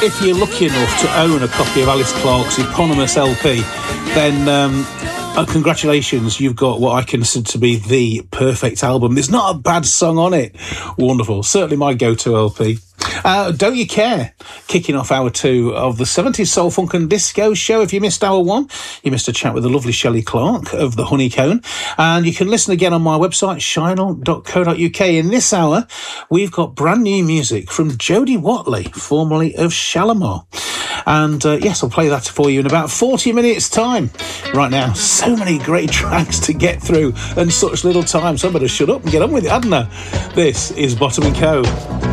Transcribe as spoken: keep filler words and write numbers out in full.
if you're lucky enough to own a copy of Alice Clark's eponymous L P, then um, uh, congratulations, you've got what I consider to be the perfect album. There's not a bad song on it. Wonderful. Certainly my go-to L P. Uh, Don't You Care, kicking off hour two of the seventies Soul, Funk and Disco show. If you missed hour one, you missed a chat with the lovely Shelley Clark of the Honeycomb. And you can listen again on my website, shinel dot co dot uk. In this hour, we've got brand new music from Jodie Watley, formerly of Shalimar. And uh, yes, I'll play that for you in about forty minutes' time. Right now, so many great tracks to get through and such little time. So I better shut up and get on with it, hadn't I? This is Bottom and Co.